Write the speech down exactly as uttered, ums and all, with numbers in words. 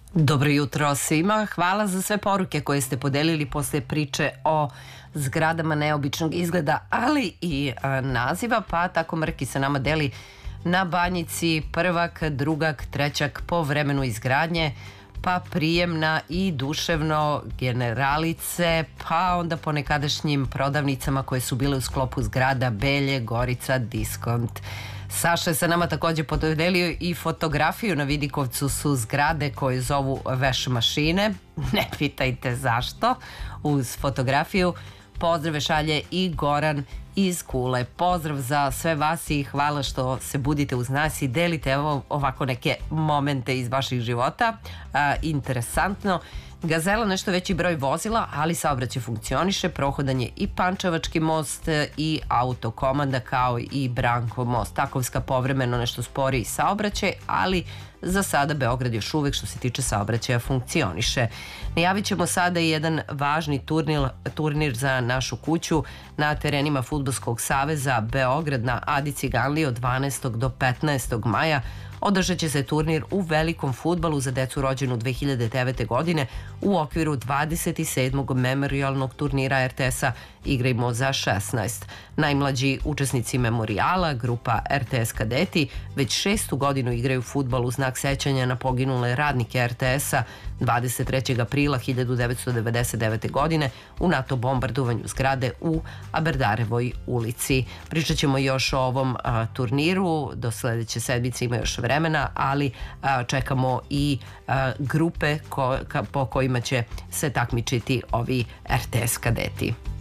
Dobro jutro svima. Hvala za sve poruke koje ste podelili posle priče o zgradama neobičnog izgleda, ali i a, naziva, pa tako Mrki sa nama deli na Banjici prvak, drugak, trećak po vremenu izgradnje, pa prijemna i duševno Generalice, pa onda po nekadašnjim prodavnicama koje su bile u sklopu zgrada Belje, Gorica, Diskont. Saša je sa nama takođe podelio i fotografiju. Na Vidikovcu su zgrade koje zovu veš mašine. Ne pitajte zašto. Uz fotografiju pozdrave šalje i Goran iz Kule. Pozdrav za sve vas i hvala što se budite uz nas i delite evo ovako neke momente iz vaših života. A, interesantno. Gazela nešto veći broj vozila, ali saobraćaj funkcioniše, prohodan je i Pančevački most i autokomanda kao i Brankov most. Takovska povremeno nešto sporiji saobraćaj, ali za sada Beograd još uvek što se tiče saobraćaja funkcioniše. Najavit ćemo sada i jedan važni turnir, turnir za našu kuću na terenima Fudbalskog saveza Beograd na Adi Ciganliji od dvanaestog do petnaestog maja. Održat će se turnir u velikom fudbalu za decu rođenu dve hiljade devete. godine u okviru dvadeset sedmog memorijalnog turnira er te es-a Igrajmo za šesnaest. Najmlađi učesnici memorijala, grupa er te es Kadeti, već šestu godinu igraju fudbal u znak sećanja na poginule radnike er te es-a dvadeset trećeg aprila hiljadu devetsto devedeset devete. godine u NATO bombardovanju zgrade u Aberdarevoj ulici. Pričat ćemo još o ovom a, turniru, do sledeće sedmice ima još vremena, ali a, čekamo i a, grupe ko, ka, po kojima će se takmičiti ovi er te es Kadeti.